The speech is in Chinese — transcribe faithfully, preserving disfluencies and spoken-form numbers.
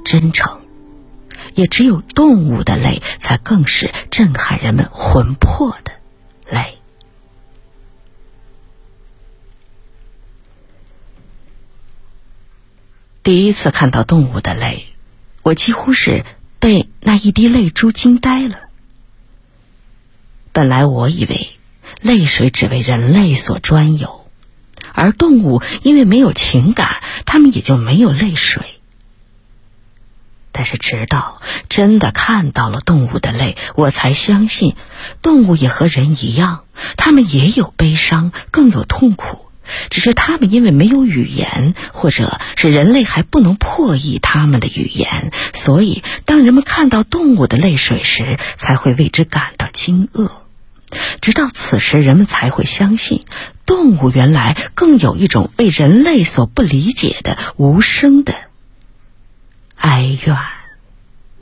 真诚。也只有动物的泪，才更是震撼人们魂魄的泪。第一次看到动物的泪，我几乎是被那一滴泪珠惊呆了。本来我以为泪水只为人类所专有，而动物因为没有情感，它们也就没有泪水。但是直到真的看到了动物的泪，我才相信动物也和人一样，它们也有悲伤，更有痛苦，只是它们因为没有语言，或者是人类还不能破译它们的语言，所以当人们看到动物的泪水时，才会为之感到惊愕。直到此时，人们才会相信动物原来更有一种为人类所不理解的无声的哀怨。